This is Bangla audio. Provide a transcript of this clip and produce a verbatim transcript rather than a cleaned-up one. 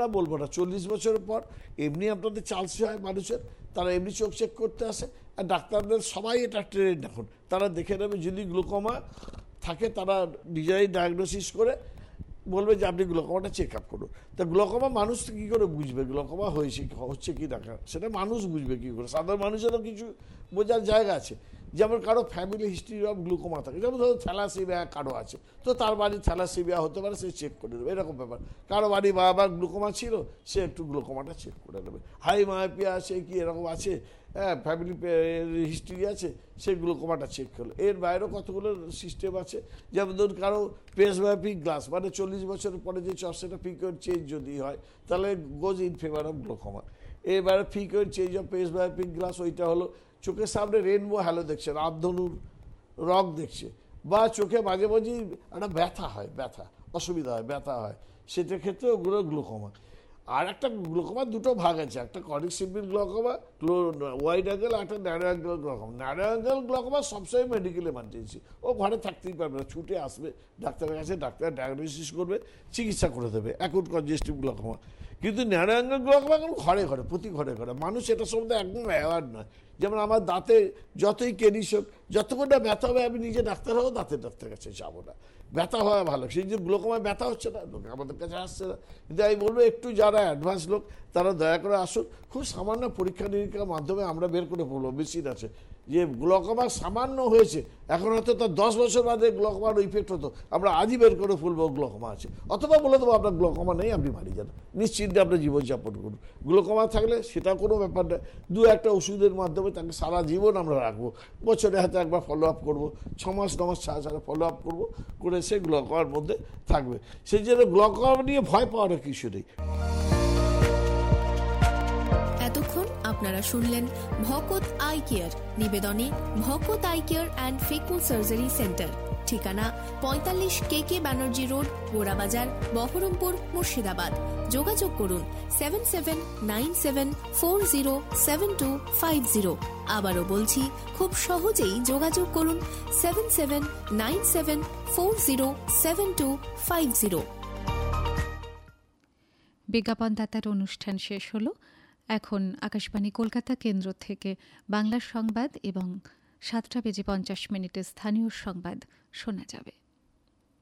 বলবো না, চল্লিশ বছরের পর এমনি আপনাদের চালসি হয় মানুষের, তারা এমনি চোখ চেক করতে আসে, আর ডাক্তারদের সবাই এটা ট্রেন্ড এখন, তারা দেখে নেবে যদি গ্লুকোমা থাকে তারা নিজেরাই ডায়াগনোসিস করে বলবে যে আপনি গ্লুকোমাটা চেক আপ করুন। তা গ্লুকোমা মানুষ কী করে বুঝবে গ্লুকোমা হয়েছে হচ্ছে কি না, সেটা মানুষ বুঝবে কী করে? সাধারণ মানুষেরও কিছু বোঝার জায়গা আছে। যেমন কারো ফ্যামিলি হিস্ট্রি অফ গ্লুকোমা থাকে, যেমন ধরো থ্যালাসেমিয়া কারো আছে, তো তার বাড়ি থ্যালাসেমিয়া হতে পারে, সে চেক করে দেবে, এরকম ব্যাপার। কারো বাড়ি বাবার গ্লুকোমা ছিল, সে একটু গ্লুকোমাটা চেক করে নেবে। হাই মায়োপিয়া আছে কি এরকম আছে, হ্যাঁ ফ্যামিলি হিস্ট্রি আছে, সেই গ্লুকোমাটা চেক করলো। এর বাইরেও কতগুলো সিস্টেম আছে, যেমন ধরুন কারো প্রেসবায়োপিক গ্লাস, মানে চল্লিশ বছরের পরে যে চশমাটা ফ্রিকোয়েন্ট চেঞ্জ যদি হয় তাহলে গোজ ইন ফেভার অফ গ্লুকোমা। এবারে frequent change of presbyopic glass, ওইটা হলো চোখের সামনে রেনবো হ্যালো দেখছে, রামধনুর রং দেখছে, বা চোখে মাঝে মাঝেই একটা ব্যথা হয়, ব্যথা অসুবিধা হয়, ব্যথা হয়, সেটার ক্ষেত্রে ওগুলো গ্লুকোমা। আর একটা গ্লুকোমা দুটো ভাগ আছে, একটা conic simple glaucoma wide angle, আর একটা narrow angle glaucoma. Narrow angle glaucoma সবসময় মেডিকেল এমার্জেন্সি, ও ঘরে থাকতেই পারবে না, ছুটে আসবে ডাক্তারের কাছে, ডাক্তার ডায়াগনোসিস করবে, চিকিৎসা করে দেবে, অ্যাকুট কনজেস্টিভ গ্লুকোমা। কিন্তু ন্যারো অ্যাঙ্গেল গ্লুকোমা এখন ঘরে ঘরে, প্রতি ঘরে ঘরে, মানুষ এটা সম্বন্ধে একদম অ্যাওয়ার নয়। যেমন আমার দাঁতে যতই কেনিস হোক, যতক্ষণ না ব্যথা হবে আমি নিজে ডাক্তার হবো, দাঁতের ডাক্তার কাছে যাবো না, ব্যথা হওয়া ভালো। সেই যে গ্লুকোমায় ব্যথা হচ্ছে না, লোক আমাদের কাছে আসছে না। কিন্তু আমি বলবো একটু যারা অ্যাডভান্স লোক তারা দয়া করে আসুন, খুব সামান্য পরীক্ষা নিরীক্ষার মাধ্যমে আমরা বের করে পড়বো, মেশিন আছে যে গ্লুকোমা সামান্য হয়েছে, এখন হয়তো তার দশ বছর বাদে গ্লুকোমার ইফেক্ট হতো, আমরা আজই বের করে ফেলবো গ্লুকোমা আছে, অথবা বলে দেবো আপনার গ্লুকোমা নেই, আপনি বাড়ি যান, নিশ্চিন্তে আপনার জীবনযাপন করুন। গ্লুকোমা থাকলে সেটা কোনো ব্যাপার না, দু একটা ওষুধের মাধ্যমে তাকে সারা জীবন আমরা রাখবো, বছরে হয়তো একবার ফলো আপ করবো, ছ মাস ন মাস ছাড়া ছাড়া ফলো আপ করবো, করে সে গ্লুকোমার মধ্যে থাকবে। সেই জন্য গ্লুকোমা নিয়ে ভয় পাওয়ার কিছু নেই। এতক্ষণ আপনারা শুনলেন ভকত eye care, নিবেদনে Bhakat eye care and ফেকুল surgery centre, ঠিকানা পঁয়তাল্লিশ কে কে ব্যানার্জি রোড, গোড়াবাজার, বহরমপুর, মুর্শিদাবাদ। যোগাযোগ করুন seven seven nine seven four zero seven two five zero. আবারও বলছি, খুব সহজেই যোগাযোগ করুন seven seven nine seven four zero seven two five zero. বিজ্ঞাপনদাতার অনুষ্ঠান শেষ হলো। এখন আকাশবাণী কলকাতা কেন্দ্র থেকে বাংলা সংবাদ এবং সাতটা বেজে পঞ্চাশ মিনিটের স্থানীয় সংবাদ শোনা যাবে।